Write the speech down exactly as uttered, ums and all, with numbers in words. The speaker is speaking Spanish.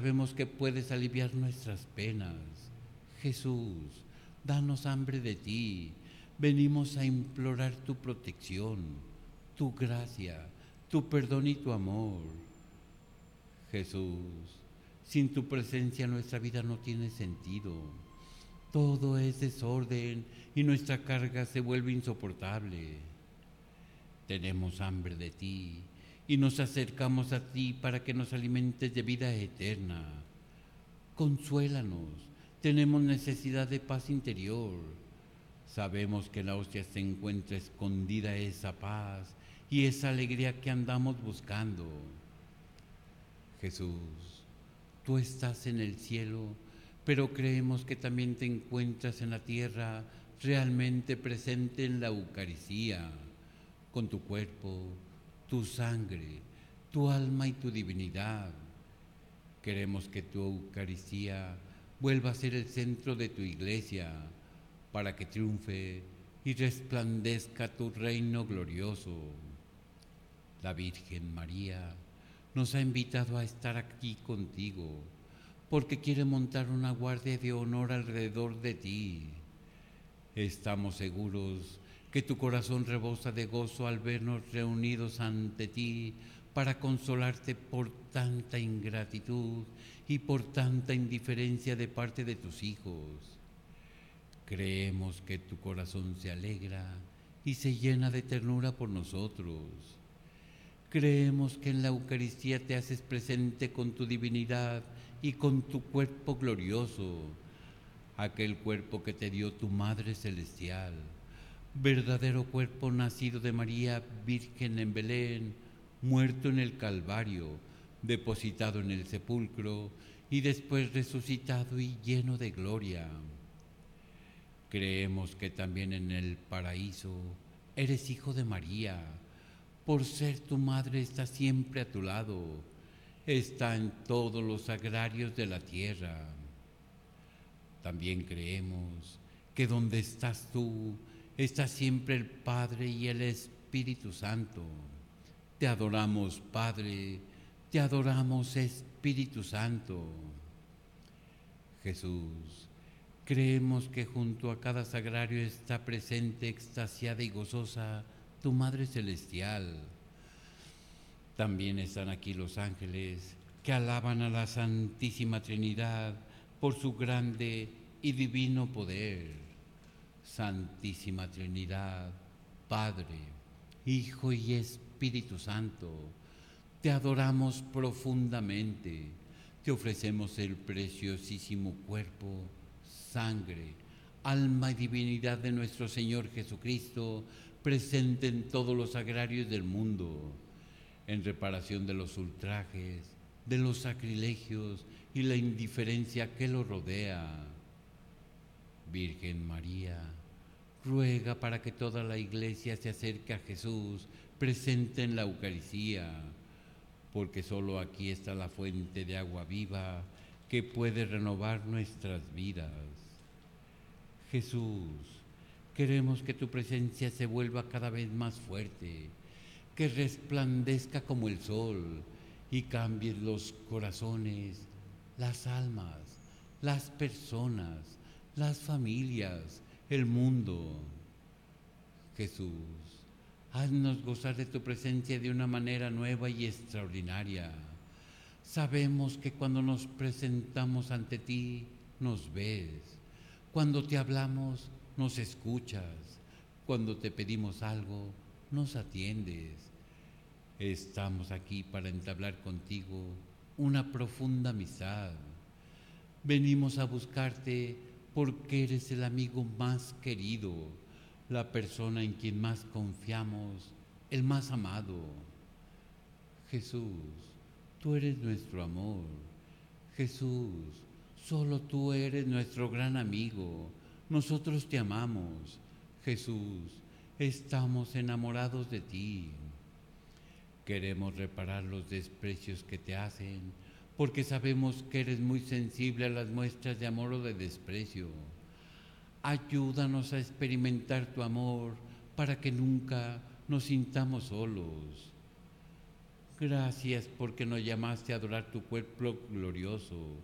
sabemos que puedes aliviar nuestras penas. Jesús, danos hambre de ti. Venimos a implorar tu protección, tu gracia, tu perdón y tu amor. Jesús, sin tu presencia nuestra vida no tiene sentido. Todo es desorden y nuestra carga se vuelve insoportable. Tenemos hambre de ti y nos acercamos a ti para que nos alimentes de vida eterna. Consuélanos, tenemos necesidad de paz interior. Sabemos que en la hostia se encuentra escondida esa paz y esa alegría que andamos buscando. Jesús, tú estás en el cielo, pero creemos que también te encuentras en la tierra, realmente presente en la Eucaristía, con tu cuerpo, tu sangre, tu alma y tu divinidad. Queremos que tu Eucaristía vuelva a ser el centro de tu iglesia, para que triunfe y resplandezca tu reino glorioso. La Virgen María nos ha invitado a estar aquí contigo, porque quiere montar una guardia de honor alrededor de ti. Estamos seguros que tu corazón rebosa de gozo al vernos reunidos ante ti para consolarte por tanta ingratitud y por tanta indiferencia de parte de tus hijos. Creemos que tu corazón se alegra y se llena de ternura por nosotros. Creemos que en la Eucaristía te haces presente con tu divinidad y con tu cuerpo glorioso, aquel cuerpo que te dio tu Madre Celestial, verdadero cuerpo nacido de María Virgen en Belén, muerto en el Calvario, depositado en el sepulcro y después resucitado y lleno de gloria. Creemos que también en el paraíso eres hijo de María. Por ser tu madre está siempre a tu lado, está en todos los sagrarios de la tierra. También creemos que donde estás tú, está siempre el Padre y el Espíritu Santo. Te adoramos, Padre, te adoramos, Espíritu Santo. Jesús, creemos que junto a cada sagrario está presente, extasiada y gozosa, tu Madre Celestial. También están aquí los ángeles que alaban a la Santísima Trinidad por su grande y divino poder. Santísima Trinidad, Padre, Hijo y Espíritu Santo, te adoramos profundamente. Te ofrecemos el preciosísimo cuerpo, sangre, alma y divinidad de nuestro Señor Jesucristo, presente en todos los sagrarios del mundo, en reparación de los ultrajes, de los sacrilegios y la indiferencia que lo rodea. Virgen María, ruega para que toda la Iglesia se acerque a Jesús, presente en la Eucaristía, porque solo aquí está la fuente de agua viva que puede renovar nuestras vidas. Jesús, queremos que tu presencia se vuelva cada vez más fuerte, que resplandezca como el sol y cambie los corazones, las almas, las personas, las familias, el mundo. Jesús, haznos gozar de tu presencia de una manera nueva y extraordinaria. Sabemos que cuando nos presentamos ante ti, nos ves. Cuando te hablamos, nos escuchas. Cuando te pedimos algo, nos atiendes. Estamos aquí para entablar contigo una profunda amistad. Venimos a buscarte porque eres el amigo más querido, la persona en quien más confiamos, el más amado. Jesús, tú eres nuestro amor. Jesús, solo tú eres nuestro gran amigo. Nosotros te amamos. Jesús, estamos enamorados de ti. Queremos reparar los desprecios que te hacen, porque sabemos que eres muy sensible a las muestras de amor o de desprecio. Ayúdanos a experimentar tu amor para que nunca nos sintamos solos. Gracias porque nos llamaste a adorar tu cuerpo glorioso